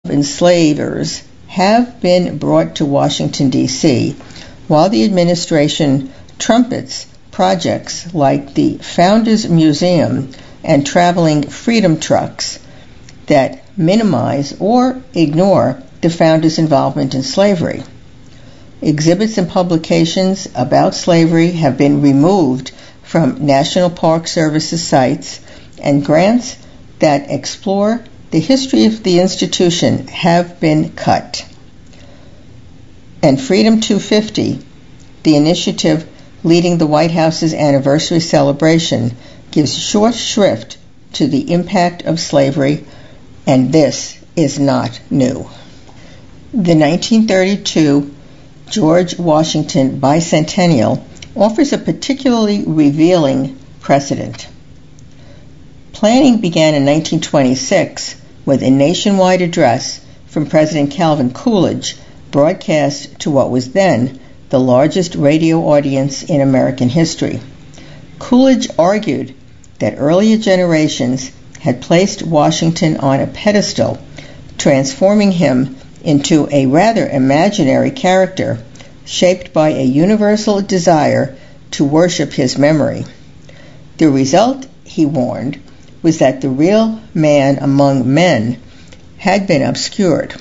enslavers have been brought to Washington, D.C., while the administration trumpets projects like the Founders Museum and traveling freedom trucks that minimize or ignore the founders' involvement in slavery. Exhibits and publications about slavery have been removed from National Park Service's sites, and grants that explore the history of the institution have been cut. And Freedom 250, the initiative leading the White House's anniversary celebration, gives short shrift to the impact of slavery, and this is not new. The 1932 George Washington Bicentennial offers a particularly revealing precedent. Planning began in 1926 with a nationwide address from President Calvin Coolidge, broadcast to what was then the largest radio audience in American history. Coolidge argued that earlier generations had placed Washington on a pedestal, transforming him into a rather imaginary character shaped by a universal desire to worship his memory. The result, he warned, was that the real man among men had been obscured.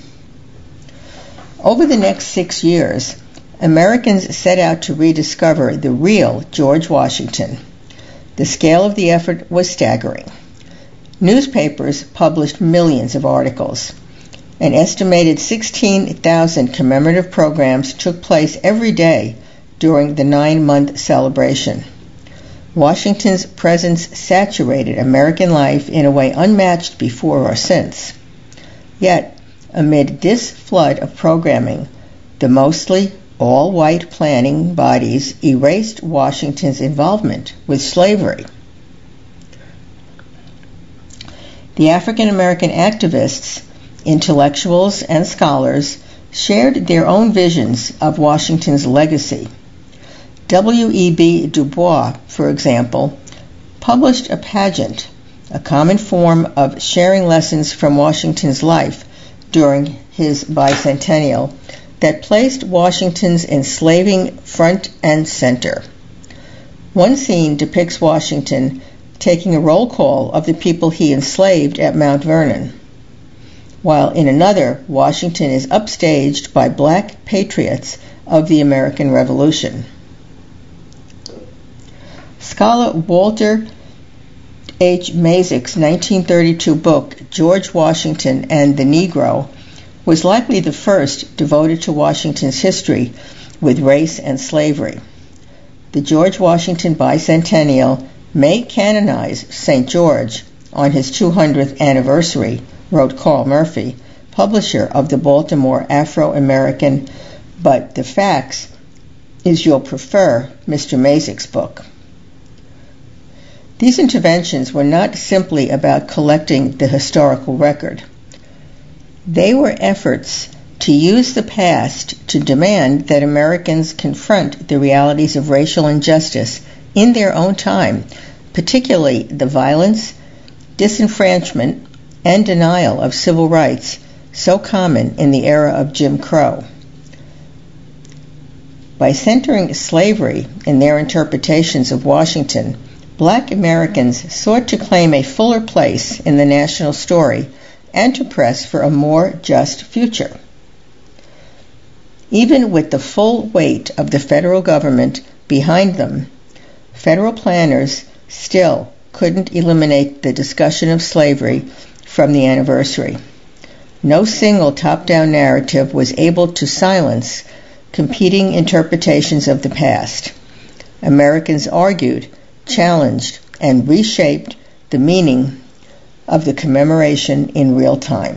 Over the next 6 years, Americans set out to rediscover the real George Washington. The scale of the effort was staggering. Newspapers published millions of articles. An estimated 16,000 commemorative programs took place every day during the 9-month celebration. Washington's presence saturated American life in a way unmatched before or since. Yet, amid this flood of programming, the mostly all-white planning bodies erased Washington's involvement with slavery. The African American activists, intellectuals, and scholars shared their own visions of Washington's legacy. W.E.B. Du Bois, for example, published a pageant, a common form of sharing lessons from Washington's life during his bicentennial, that placed Washington's enslaving front and center. One scene depicts Washington taking a roll call of the people he enslaved at Mount Vernon, while in another, Washington is upstaged by black patriots of the American Revolution. Scholar Walter H. Mazick's 1932 book, George Washington and the Negro, was likely the first devoted to Washington's history with race and slavery. The George Washington Bicentennial may canonize St. George on his 200th anniversary, wrote Carl Murphy, publisher of the Baltimore Afro-American, but the facts is you'll prefer Mr. Mazick's book. These interventions were not simply about collecting the historical record. They were efforts to use the past to demand that Americans confront the realities of racial injustice in their own time, particularly the violence, disenfranchisement, and denial of civil rights so common in the era of Jim Crow. By centering slavery in their interpretations of Washington, Black Americans sought to claim a fuller place in the national story and to press for a more just future. Even with the full weight of the federal government behind them, federal planners still couldn't eliminate the discussion of slavery from the anniversary. No single top-down narrative was able to silence competing interpretations of the past. Americans argued, challenged, and reshaped the meaning of the commemoration in real time.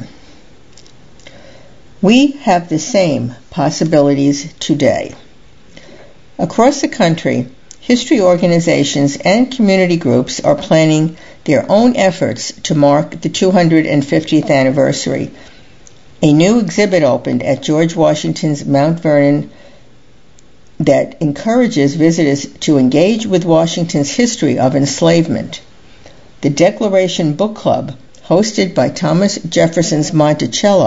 We have the same possibilities today. Across the country, history organizations and community groups are planning their own efforts to mark the 250th anniversary. A new exhibit opened at George Washington's Mount Vernon that encourages visitors to engage with Washington's history of enslavement. The Declaration Book Club, hosted by Thomas Jefferson's Monticello,